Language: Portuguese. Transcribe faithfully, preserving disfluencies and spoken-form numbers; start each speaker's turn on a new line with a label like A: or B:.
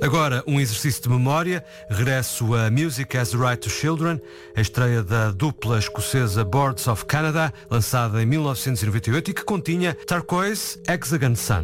A: Agora, um exercício de memória, regresso a Music Has the Right to Children, a estreia da dupla escocesa Boards of Canada, lançada em mil novecentos e noventa e oito e que continha Turquoise Hexagon Sun.